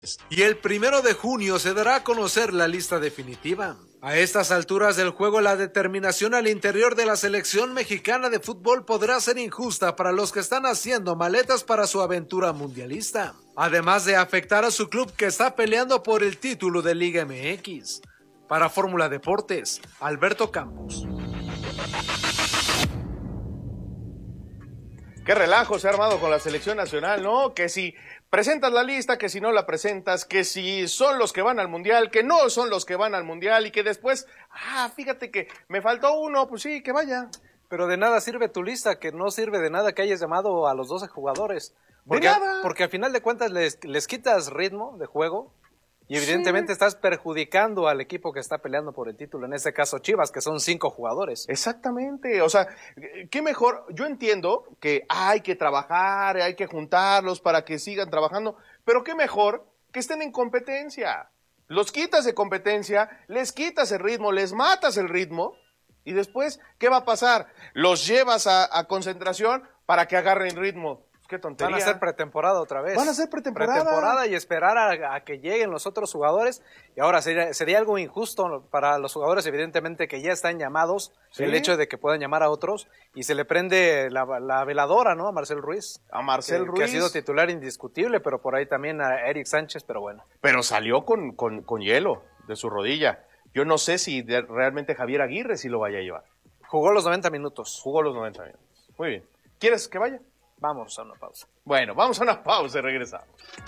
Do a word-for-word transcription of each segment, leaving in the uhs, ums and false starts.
Y el primero de junio se dará a conocer la lista definitiva. A estas alturas del juego, la determinación al interior de la selección mexicana de fútbol podrá ser injusta para los que están haciendo maletas para su aventura mundialista, además de afectar a su club que está peleando por el título de Liga M X. Para Fórmula Deportes, Alberto Campos. Qué relajo se ha armado con la selección nacional, ¿no? Que si presentas la lista, que si no la presentas, que si son los que van al mundial, que no son los que van al mundial y que después, ah, fíjate que me faltó uno, pues sí, que vaya. Pero de nada sirve tu lista, que no sirve de nada que hayas llamado a los doce jugadores. Porque, de nada. Porque al final de cuentas les, les quitas ritmo de juego y evidentemente sí. Estás perjudicando al equipo que está peleando por el título, en este caso Chivas, que son cinco jugadores. Exactamente, o sea, qué mejor, yo entiendo que hay que trabajar, hay que juntarlos para que sigan trabajando, pero qué mejor que estén en competencia. Los quitas de competencia, les quitas el ritmo, les matas el ritmo, y después, ¿qué va a pasar? Los llevas a, a concentración para que agarren ritmo. Qué tontería. Van a ser pretemporada otra vez. Van a ser pretemporada. Pretemporada y esperar a, a que lleguen los otros jugadores. Y ahora sería, sería algo injusto para los jugadores, evidentemente, que ya están llamados, ¿sí? El hecho de que puedan llamar a otros, y se le prende la, la veladora, ¿no? A Marcel Ruiz. A Marcel que, Ruiz. Que ha sido titular indiscutible, pero por ahí también a Eric Sánchez, pero bueno. Pero salió con, con, con hielo de su rodilla. Yo no sé si de, realmente Javier Aguirre sí lo vaya a llevar. Jugó los noventa minutos. Jugó los noventa minutos. Muy bien. ¿Quieres que vaya? Vamos a una pausa. Bueno, vamos a una pausa y regresamos.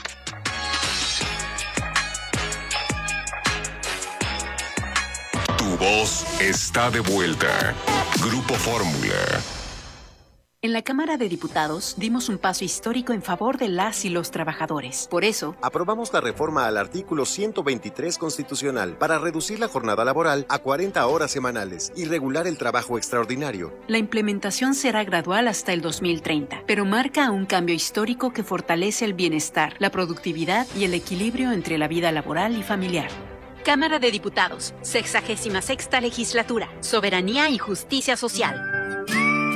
Tu voz está de vuelta. Grupo Fórmula. En la Cámara de Diputados dimos un paso histórico en favor de las y los trabajadores. Por eso, aprobamos la reforma al artículo ciento veintitrés constitucional para reducir la jornada laboral a cuarenta horas semanales y regular el trabajo extraordinario. La implementación será gradual hasta el dos mil treinta, pero marca un cambio histórico que fortalece el bienestar, la productividad y el equilibrio entre la vida laboral y familiar. Cámara de Diputados, sexagésima sexta legislatura, Soberanía y Justicia Social.